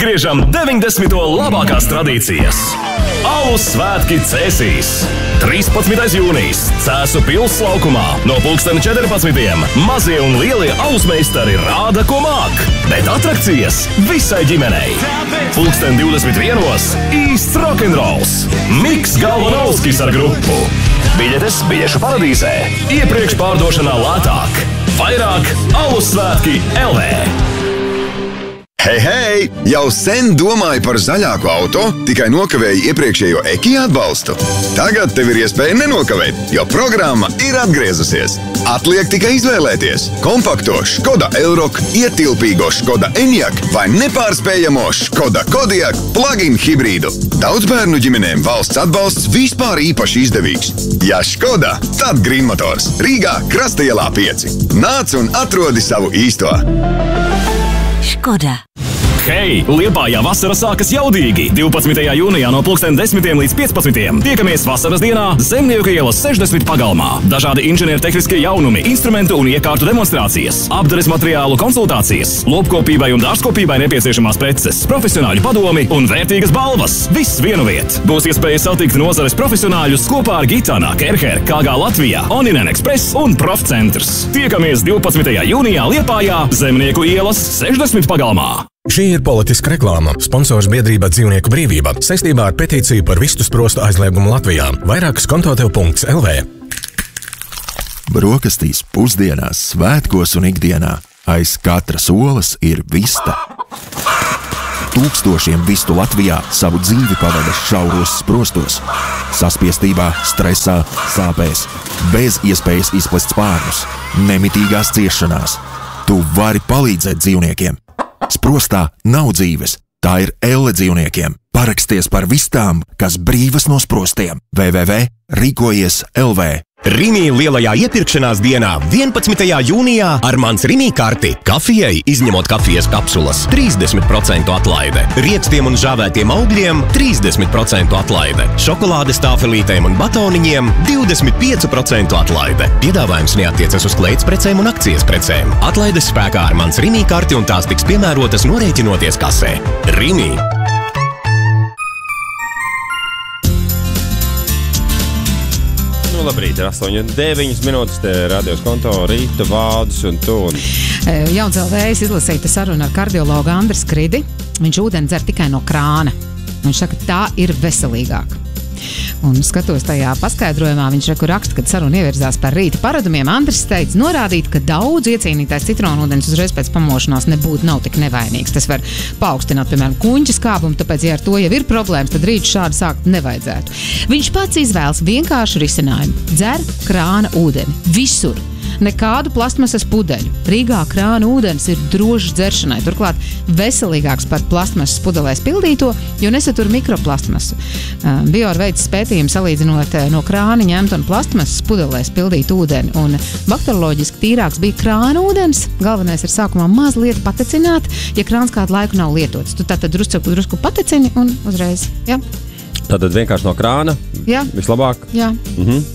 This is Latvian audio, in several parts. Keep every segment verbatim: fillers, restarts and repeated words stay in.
Atgriežam deviņdesmito labākās tradīcijas. Alus svētki Cēsīs. trīspadsmitais jūnijas Cēsu pils laukumā. No pulksteni četrpadsmitiem mazie un lielie alusmeistari rāda, ko māk. Bet atrakcijas visai ģimenei. Pulksteni divdesmit vienos īsts rokenrols. Miks Galvanovskis ar grupu. Biļetes biļešu paradīzē. Iepriekš pārdošanā lētāk. Vairāk Alus svētki L V. Hei, hei! Jau sen domāju par zaļāku auto, tikai nokavēju iepriekšējo Ekija atbalstu. Tagad tev ir iespēja nenokavēt, jo programma ir atgriezusies. Atliek tikai izvēlēties kompakto Škoda Elroq, ietilpīgo Škoda Enyaq vai nepārspējamo Škoda Kodiaq plug-in hibrīdu. Daudzbērnu ģimenēm valsts atbalsts vispār īpaši izdevīgs. Ja Škoda, tad Green Motors. Rīgā Krastaielā pieci. Nāc un atrodi savu īsto. Škoda. Hei! Liepājā vasara sākas jaudīgi! divpadsmitajā jūnijā no pulksten desmitiem līdz piecpadsmitiem tiekamies vasaras dienā Zemnieku ielas sešdesmit pagalmā. Dažādi inženiertehniskie jaunumi, instrumentu un iekārtu demonstrācijas, apdares materiālu konsultācijas, lopkopībai un dārzkopībai nepieciešamās preces, profesionāļu padomi un vērtīgas balvas. Viss vienu viet. Būs iespēja satikt nozares profesionāļus kopā ar Gitana, Kerher, K G Latvijā, Oninen Express un Profcentrs. Tiekamies divpadsmitajā jūnijā Liepājā Zemnieku ielas sešdesmit pagalmā. Šī ir politiska reklāma. Sponsors biedrība Dzīvnieku brīvība saistībā ar petīciju par vistu sprostu aizliegumu Latvijā. Vairāk skontotev punkts L V. Brokastīs, pusdienās, svētkos un ikdienā aiz katras olas ir vista. Tūkstošiem vistu Latvijā savu dzīvi pavada šauros sprostos, saspiestībā, stresā, sāpēs, bez iespējas izplest spārnus, nemitīgās ciešanās. Tu vari palīdzēt dzīvniekiem. Sprostā nav dzīves, tā ir elle dzīvniekiem. Paraksties par vistām, kas brīvas no sprostiem. w w w punkt rīkojies L V. Rimī lielajā iepirkšanās dienā vienpadsmitajā jūnijā ar mans Rimī karti kafijai, izņemot kafijas kapsulas, trīsdesmit procentu atlaide. Riekstiem un žāvētiem augļiem trīsdesmit procentu atlaide. Šokolādes tāfelītēm un batoniņiem divdesmit pieci procenti atlaide. Piedāvājums neattiecas uz kleitas precēm un akcijas precēm. Atlaides spēkā ar mans Rimī karti un tās tiks piemērotas norēķinoties kasē. Rimī. Nu, labrīt, ir astoņi deviņas minūtes, te radios konto Rīta, Vādus un Tūni. Jauns L V izlasīta saruna ar kardiologu Andris Kridi. Viņš ūdeni dzer tikai no krāna. Viņš saka, tā ir veselīgāk. Un skatos tajā paskaidrojumā, viņš reku raksta, kad saruna ievirzās par rīta paradumiem. Andris teica, norādīt, ka daudz iecīnītais citronūdens uzreiz pēc pamošanās nebūtu nav tik nevainīgs. Tas var paaugstināt, piemēram, kuņģa skābumu, tāpēc, ja ar to jau ir problēmas, tad rīt šādi sākt nevajadzētu. Viņš pats izvēlas vienkāršu risinājumu. Dzer krāna ūdeni. Visur. Nekādu plastmasas pudeļu. Rīgā krāna ūdens ir drošs dzeršanai. Turklāt veselīgāks par plastmasas pudelēs pildīto, jo nesatur mikroplastmasu. Bior veids pētījumu salīdzinot no krāna ņemt un plastmasas pudelēs pildīt ūdeni. Un bakterioloģiski tīrāks bija krāna ūdens. Galvenais ir sākumā mazliet patecināt, ja krāns kādu laiku nav lietots. Tu tātad drusku, drusku patecini un uzreiz. Ja? Tātad vienkārši no krāna? Jā. Vislabāk? Jā. Mhm.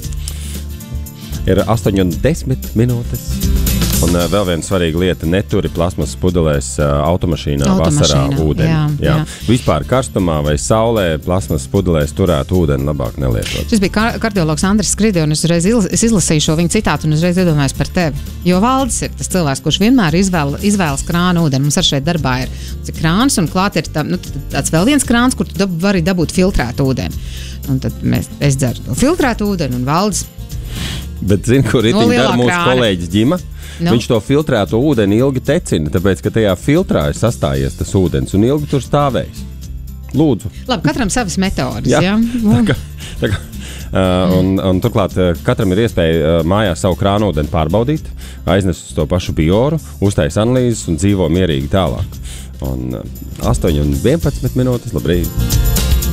Ir astoņi un desmit minūtes. Un uh, vēl viena svarīga lieta, neturi plasmasas pudelēs uh, automašīnā, automašīnā vasarā ūdeni. Jā, jā. Jā. Vispār karstumā vai saulē plasmasas pudelēs turēt ūdeni labāk nelietot. Šis bija kar kardiologs Andris Kridi, un es, reiz es izlasīju šo viņa citātu un uzreiz iedomājos par tevi. Jo Valdis ir tas cilvēks, kurš vienmēr izvēl, izvēlas krāna ūdeni. Mums ar šeit darbā ir krāns, un klāt ir tā, nu, tāds vēl viens krāns, kur tu dab, vari dabūt filtrētu ūdeni. Un tad mēs, es dzeru filtrētu ūdeni, un Valdis. Bet zini, kur ritiņ no dara mūsu krāna. kolēģis Ģima? No. Viņš to filtrēto ūdeni ilgi tecina, tāpēc, ka tajā filtrā ir sastājies tas ūdens un ilgi tur stāvējis. Lūdzu. Labi, katram savas metodas, jā? Jā. jā? Tā kā, tā kā, uh, un, un turklāt uh, katram ir iespēja uh, mājās savu krānu ūdeni pārbaudīt, aiznest uz to pašu bioru, uztais analīzes un dzīvo mierīgi tālāk. Un uh, astoņi un vienpadsmit minūtes, labrīt.